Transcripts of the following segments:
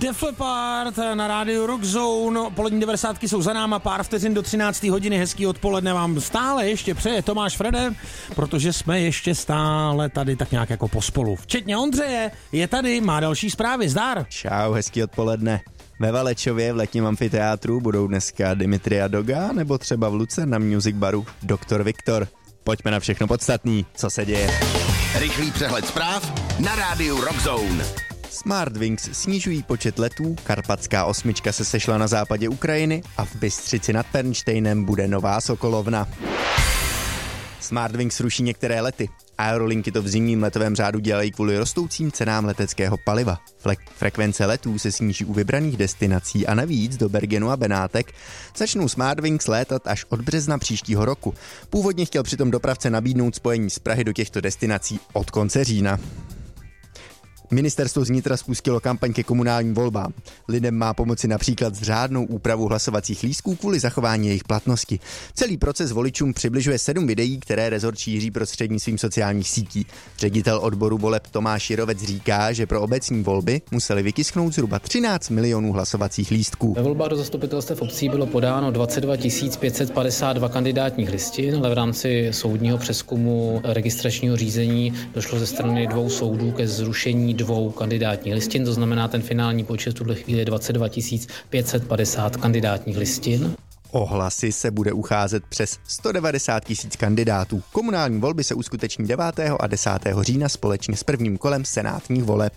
Def Leppard na rádiu Rock Zone, polední 90 jsou za náma, pár vteřin do 13. hodiny, hezký odpoledne vám stále ještě přeje Tomáš Frede, protože jsme ještě stále tady tak nějak jako pospolu. Včetně Ondřeje, je tady, má další zprávy, zdar. Čau, hezký odpoledne. Ve Valečově v letním amfiteátru budou dneska Dimitria Doga nebo třeba v Luce na Music Baru Dr. Viktor. Pojďme na všechno podstatný, co se děje. Rychlý přehled zpráv na rádiu Rock Zone. Smartwings snižují počet letů, Karpatská osmička se sešla na západě Ukrajiny a v Bystřici nad Pernštejnem bude nová sokolovna. Smartwings ruší některé lety. Aerolinky to v zimním letovém řádu dělají kvůli rostoucím cenám leteckého paliva. Frekvence letů se sníží u vybraných destinací a navíc do Bergenu a Benátek začnou Smartwings létat až od března příštího roku. Původně chtěl přitom dopravce nabídnout spojení z Prahy do těchto destinací od konce října. Ministerstvo vnitra spustilo kampaň ke komunálním volbám. Lidem má pomoci například s řádnou úpravou hlasovacích lístků kvůli zachování jejich platnosti. Celý proces voličům přibližuje 7 videí, které rezort šíří prostřednictvím sociálních sítí. Ředitel odboru voleb Tomáš Jirovec říká, že pro obecní volby museli vytisknout zhruba 13 milionů hlasovacích lístků. Ve volbách do zastupitelstev obcí bylo podáno 22 552 kandidátních listin, ale v rámci soudního přezkumu registračního řízení došlo ze strany 2 soudů ke zrušení 2 kandidátních listin, to znamená ten finální počet v tuhle chvíli je 22 550 kandidátních listin. O hlasy se bude ucházet přes 190 000 kandidátů. Komunální volby se uskuteční 9. a 10. října společně s prvním kolem senátních voleb.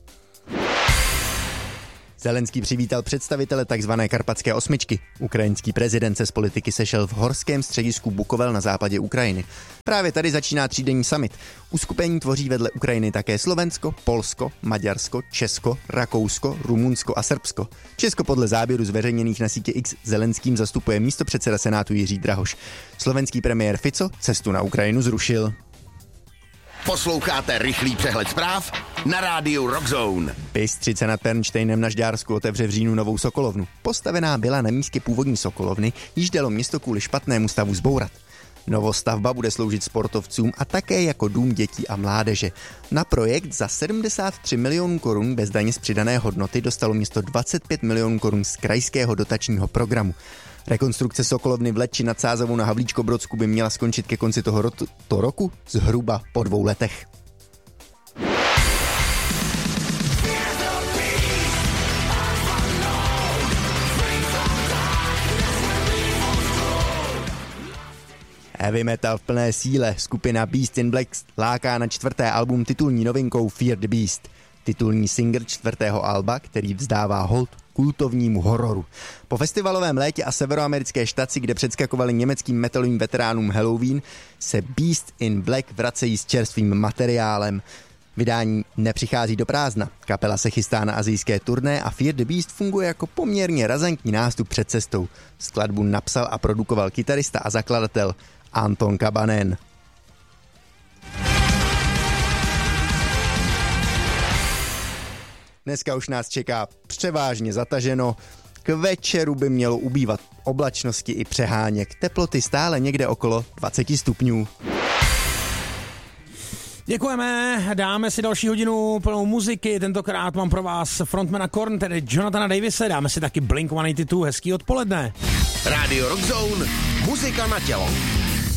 Zelenský přivítal představitele tzv. Karpatské osmičky. Ukrajinský prezident se z politiky sešel v horském středisku Bukovel na západě Ukrajiny. Právě tady začíná 3denní summit. Uskupení tvoří vedle Ukrajiny také Slovensko, Polsko, Maďarsko, Česko, Rakousko, Rumunsko a Srbsko. Česko podle záběru zveřejněných na sítě X Zelenským zastupuje místopředseda Senátu Jiří Drahoš. Slovenský premiér Fico cestu na Ukrajinu zrušil. Posloucháte rychlý přehled zpráv na rádiu Rock Zone. Bystřice nad Pernštejnem na Žďársku otevře v říjnu novou sokolovnu. Postavená byla na místě původní sokolovny, již dalo město kvůli špatnému stavu zbourat. Novostavba bude sloužit sportovcům a také jako dům dětí a mládeže. Na projekt za 73 milionů korun bez daně z přidané hodnoty dostalo město 25 milionů korun z krajského dotačního programu. Rekonstrukce sokolovny v Letči nad Sázavou na Havlíčkobrodsku by měla skončit ke konci tohoto roku zhruba po 2 letech. Heavy metal v plné síle, skupina Beast in Black láká na 4. album titulní novinkou Fear the Beast. Titulní single 4. alba, který vzdává hold kultovnímu hororu. Po festivalovém létě a severoamerické štaci, kde předskakovali německým metalovým veteránům Halloween, se Beast in Black vracejí s čerstvým materiálem. Vydání nepřichází do prázdna. Kapela se chystá na asijské turné a Fear the Beast funguje jako poměrně razantní nástup před cestou. Skladbu napsal a produkoval kytarista a zakladatel Anton Kabanen. Dneska už nás čeká převážně zataženo. K večeru by mělo ubývat oblačnosti i přeháněk. Teploty stále někde okolo 20 stupňů. Děkujeme, dáme si další hodinu plnou muziky, tentokrát mám pro vás frontmana Korn, tedy Jonathana Davise, dáme si taky Blink-182, hezký odpoledne. Radio Rock Zone, muzika na tělo.